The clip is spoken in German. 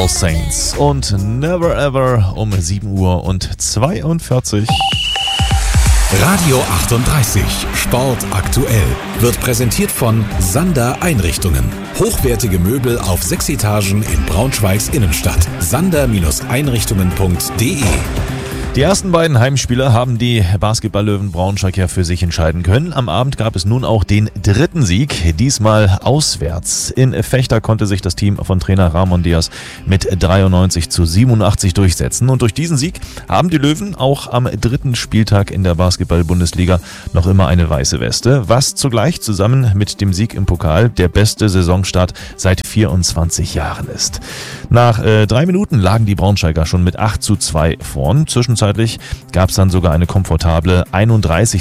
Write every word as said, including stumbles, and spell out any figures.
Saints und Never Ever um sieben Uhr und zweiundvierzig. Radio achtunddreißig, Sport aktuell, wird präsentiert von Sander Einrichtungen. Hochwertige Möbel auf sechs Etagen in Braunschweigs Innenstadt. sander Einrichtungen punkt de. Die ersten beiden Heimspiele haben die Basketball-Löwen Braunschweig ja für sich entscheiden können. Am Abend gab es nun auch den dritten Sieg, diesmal auswärts. In Vechta konnte sich das Team von Trainer Ramon Diaz mit dreiundneunzig zu siebenundachtzig durchsetzen. Und durch diesen Sieg haben die Löwen auch am dritten Spieltag in der Basketball-Bundesliga noch immer eine weiße Weste, was zugleich zusammen mit dem Sieg im Pokal der beste Saisonstart seit vierundzwanzig Jahren ist. Nach äh, drei Minuten lagen die Braunschweiger schon mit acht zu zwei vorn. Zwischenzeitlich gab es dann sogar eine komfortable einunddreißig